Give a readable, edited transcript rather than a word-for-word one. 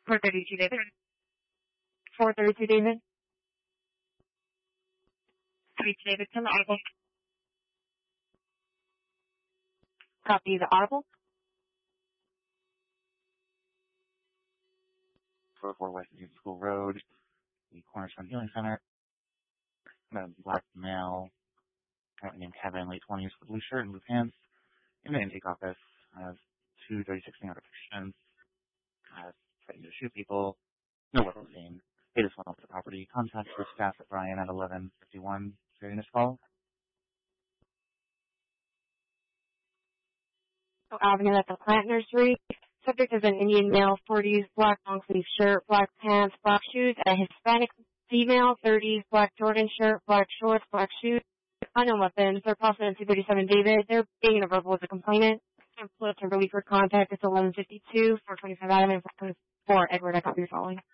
432 David. 432 David. 32 David, tell the audible. Copy the audible. 404 West Union School Road, the Cornerstone Healing Center. A black male, currently named Kevin, late 20s, with blue shirt and blue pants, in the intake office. Has 2 36 notifications. Threatening to shoot people. No weapon seen. They just went off the property. Contact with staff at Brian at 11:51. During this call. Avenue at the Plant Nursery. Subject is an Indian male, 40s, black long sleeve shirt, black pants, black shoes, and a Hispanic female, 30s, black Jordan shirt, black shorts, black shoes, unknown weapons. They're processing 237 David. They're being a verbal as a complainant. And split to relief for contact. It's 11:52, 425 Adam, and 424 Edward. I copy your following.